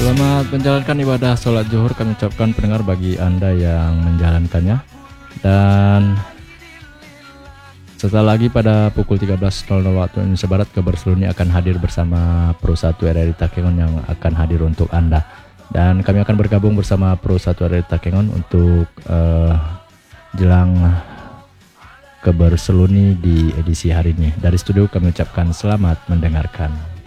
Selamat menjalankan ibadah sholat zuhur kami ucapkan pendengar bagi Anda yang menjalankannya. Dan setelah lagi pada pukul 13.00 waktu Indonesia Barat, kabar Seluni akan hadir bersama Pro 1 RRI Takengon yang akan hadir untuk Anda. Dan kami akan bergabung bersama Pro 1 RRI Takengon untuk jelang kabar Seluni di edisi hari ini. Dari studio kami ucapkan selamat mendengarkan.